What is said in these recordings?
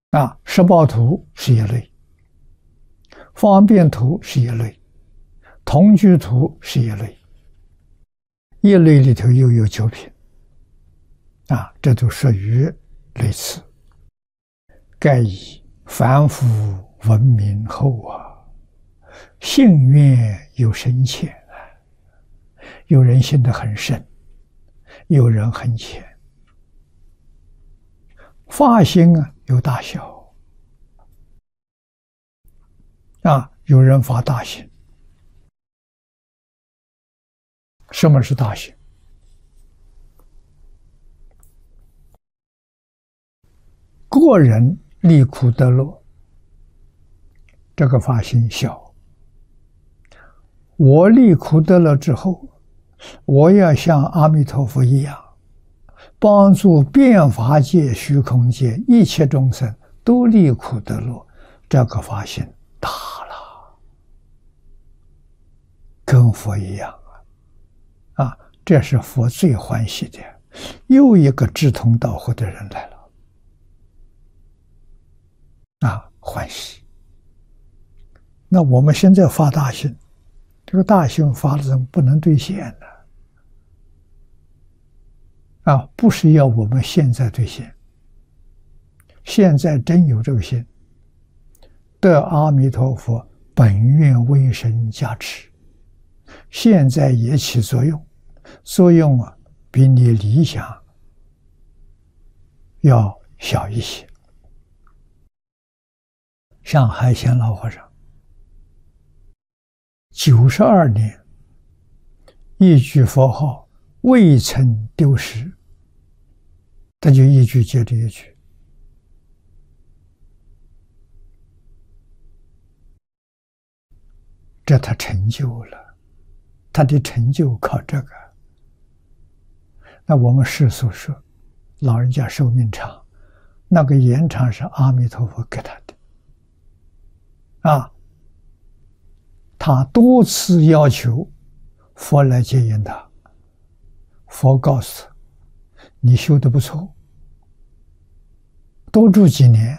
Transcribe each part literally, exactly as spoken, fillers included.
啊，十报图是一类，方便图是一类，同居图是一类，一类里头又有九品，啊，这都属于类似。盖以凡夫闻名后啊，信愿有深浅啊，有人信得很深，有人很浅。发心啊有大小啊，有人发大心。什么是大心？个人离苦得乐，这个发心小。我离苦得乐之后，我要像阿弥陀佛一样，帮助遍法界、虚空界一切众生都离苦得乐，这个发心大了，跟佛一样啊！啊，这是佛最欢喜的，又一个志同道合的人来了。啊，欢喜。那我们现在发大心，这个大心发了怎么不能兑现呢？啊，不是要我们现在兑现，现在真有这个心，得阿弥陀佛本愿威神加持，现在也起作用，作用啊比你理想要小一些。像海贤老和尚，九十二年，一句佛号未曾丢失，他就一句接着一句。这他成就了，他的成就靠这个。那我们世俗说，老人家寿命长，那个延长是阿弥陀佛给他的。啊，他多次要求佛来接引他，佛告诉他：“你修得不错，多住几年，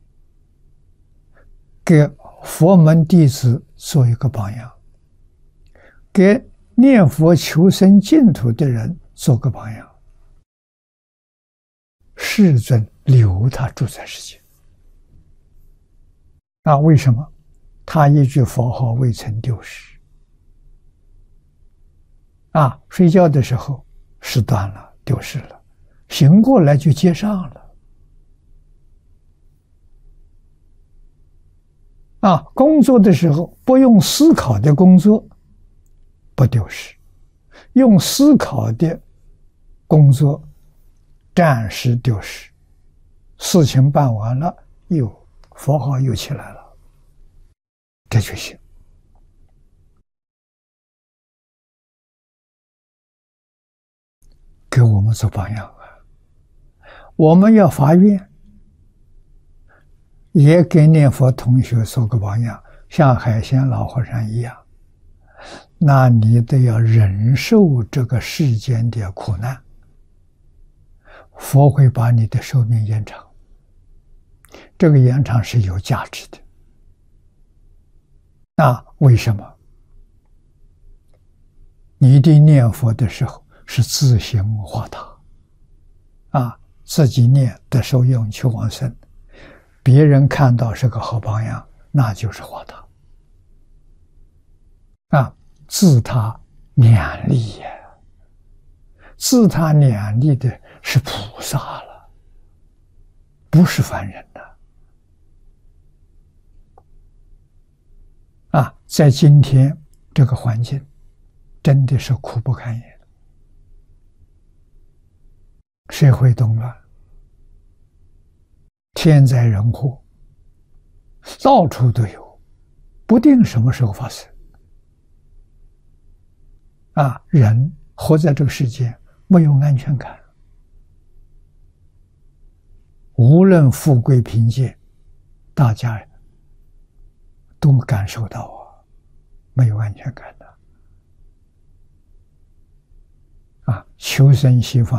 给佛门弟子做一个榜样，给念佛求生净土的人做个榜样。”世尊留他住在世间。啊，为什么？他一句佛号未曾丢失。啊，睡觉的时候失断了，丢失了，醒过来就接上了。啊，工作的时候不用思考的工作不丢失，用思考的工作暂时丢失，事情办完了，又佛号又起来了。这就行。给我们做榜样啊！我们要发愿，也给念佛同学做个榜样，像海贤老和尚一样。那你得要忍受这个世间的苦难，佛会把你的寿命延长。这个延长是有价值的。那为什么？你的念佛的时候是自行化他，啊，自己念得受用求往生，别人看到是个好榜样，那就是化他，啊，自他两利呀，自他两利的是菩萨了，不是凡人的。啊，在今天这个环境，真的是苦不堪言，社会动乱，天灾人祸，到处都有，不定什么时候发生。啊，人活在这个世界没有安全感，无论富贵贫贱，大家都感受到啊，没有安全感的。啊，求生西方